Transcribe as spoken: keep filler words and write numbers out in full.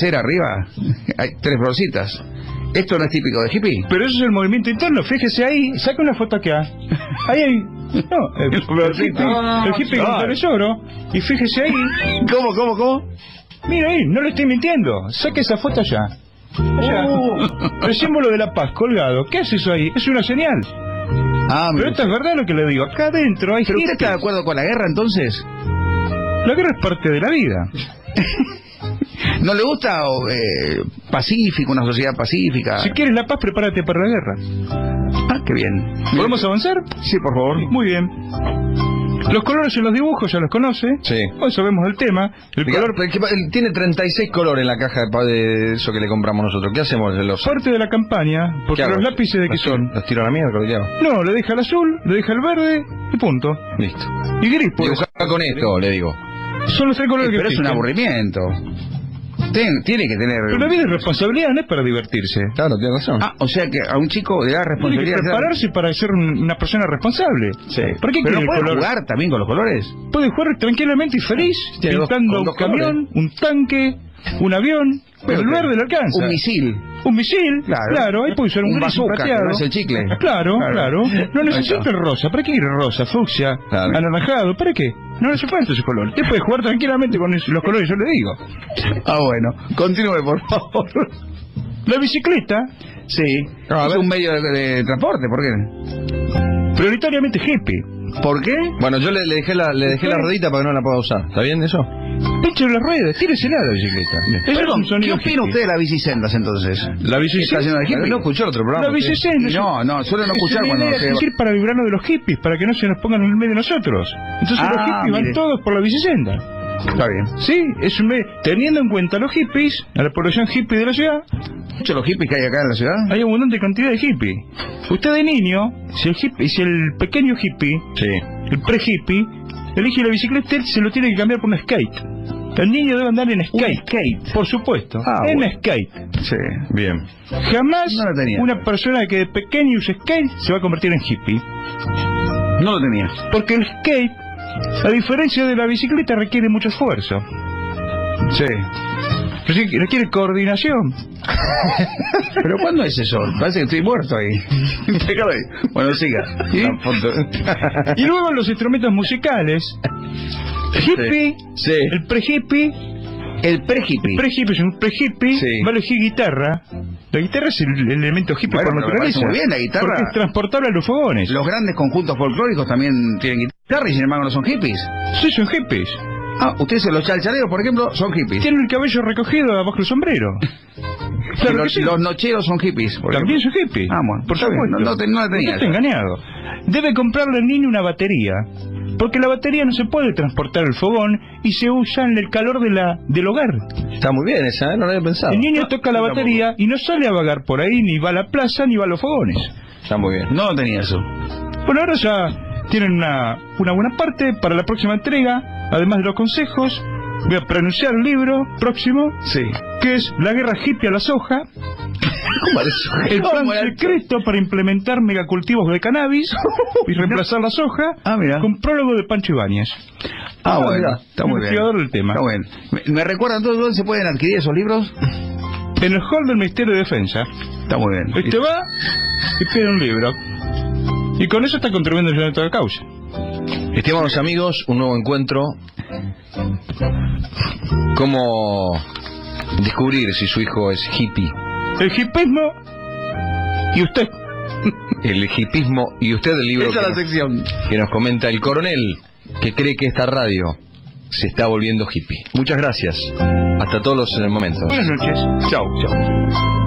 trasera arriba, hay tres florcitas. ¿Esto no es típico de hippie? Pero eso es el movimiento interno, fíjese ahí, saca una foto acá. Ahí hay... No, el, el hippie, el hippie con tesoro. Y fíjese ahí. ¿Cómo, cómo, cómo? Mira ahí, no le estoy mintiendo. Saque esa foto allá. Allá. Uh. El símbolo de la paz colgado. ¿Qué es eso ahí? Es una señal. Ah, pero esto es verdad lo que le digo. Acá adentro hay... ¿Pero usted está de acuerdo con la guerra entonces? La guerra es parte de la vida. ¿No le gusta eh, pacífico, una sociedad pacífica? Si quieres la paz, prepárate para la guerra. Ah, qué bien. ¿Podemos avanzar? Sí, por favor. Muy bien. Los colores en los dibujos ya los conoce. Sí. Hoy sabemos el tema. El Diga, color... él tiene treinta y seis colores en la caja de, de eso que le compramos nosotros. ¿Qué hacemos de los...? Parte de la campaña, porque los lápices de qué son. ¿Los tiro a la mierda? ¿Qué hago? No, le deja el azul, le deja el verde y punto. Listo. Y gris, pues. Dibujar con esto, le digo. Son los tres colores sí, que pero es un aburrimiento. Ten, tiene que tener... Pero la vida es responsabilidad, no es para divertirse. Claro, tiene razón. Ah, o sea que a un chico le da responsabilidad... Tiene que prepararse para ser un, una persona responsable. Sí. ¿Para qué pero quiere no puede el color? Jugar también con los colores. Puede jugar tranquilamente y feliz, Tiene pintando dos, un camión, un tanque, un avión, pero el verde le alcanza. Un misil. Un misil, claro, claro, ahí puede ser un, un gris bazooka, plateado. que no es el chicle. Claro, claro. claro. No necesita el rosa. ¿Para qué quiere rosa, fucsia, claro. anaranjado? ¿Para qué? No le hace falta ese color. Usted puede jugar tranquilamente con los colores, yo le digo. Ah, bueno. Continúe, por favor. La bicicleta, sí, no, es un medio de, de transporte, ¿por qué? Prioritariamente hippie. ¿Por qué? Bueno, yo le, le dejé la le dejé la ruedita para que no la pueda usar. ¿Está bien eso? Pinche las ruedas, tíresela a la bicicleta. Perdón, ¿qué opina usted de las bicisendas entonces? La bicicenda. No escuchó el otro programa. La bicicenda. No, no, suelo no escuchar cuando se... Es decir, para librarnos de los hippies, para que no se nos pongan en el medio de nosotros. Entonces ah, los hippies mire. van todos por la bicicenda. Está bien. Sí, es un me... teniendo en cuenta a los hippies, a la población hippie de la ciudad. ¿Muchos los hippies que hay acá en la ciudad? Hay abundante cantidad de hippies. Usted de niño, si el hippie, si el pequeño hippie, sí, el pre-hippie, elige la bicicleta, él se lo tiene que cambiar por un skate. El niño debe andar en skate. Un skate. Por supuesto. Ah, en bueno. skate. Sí. Bien. Jamás no lo tenía. Una persona que de pequeño use skate se va a convertir en hippie. No lo tenía. Porque el skate, a diferencia de la bicicleta, requiere mucho esfuerzo. Sí. Requiere, requiere coordinación. ¿Pero cuándo es eso? Parece que estoy muerto ahí. Déjalo ahí. Bueno, siga. ¿Y? Y luego los instrumentos musicales. Hippie, sí. El pre-hippie. El pre-hippie. El pre-hippie es un pre-hippie, sí. Va a elegir guitarra. La guitarra es el, el elemento hippie bueno, por naturaleza. Muy bien, la guitarra. Porque es transportable a los fogones. Los grandes conjuntos folclóricos también tienen guitarra y sin embargo no son hippies. Sí, son hippies. Ah, ustedes los chalchaleros, por ejemplo, son hippies. Tienen el cabello recogido abajo del sombrero. Claro los, que sí. los nocheros son hippies. Por También ejemplo. son hippies. Ah, bueno, por está bien, supuesto. no, no, te- no la tenía Usted está yo. engañado. Debe comprarle al niño una batería. Porque la batería no se puede transportar al fogón y se usa en el calor de la, del hogar. Está muy bien esa, ¿eh? No lo había pensado. El niño toca la batería y no sale a vagar por ahí, ni va a la plaza, ni va a los fogones. Está muy bien. No lo tenía eso. Bueno, ahora ya tienen una, una buena parte para la próxima entrega. Además de los consejos, voy a pronunciar el libro próximo, Sí. que es La guerra hippie a la soja. El plan secreto para implementar megacultivos de cannabis y reemplazar la soja, Ah, mira. con prólogo de Pancho Ibáñez. Ah, Ah, bueno, mira, está muy bien. investigador del tema. Está bueno. ¿Me, me recuerdan todos dónde se pueden adquirir esos libros? En el hall del Ministerio de Defensa. Está muy bien. Usted va y pide un libro. Y con eso está contribuyendo al llanamiento de causa. Estimados amigos, un nuevo encuentro. ¿Cómo descubrir si su hijo es hippie? El hippismo y usted. El hippismo y usted el libro Esa es que la nos, sección. que nos comenta el coronel, que cree que esta radio se está volviendo hippie. Muchas gracias. Hasta todos los en el momento. Buenas noches. Chao. Chao.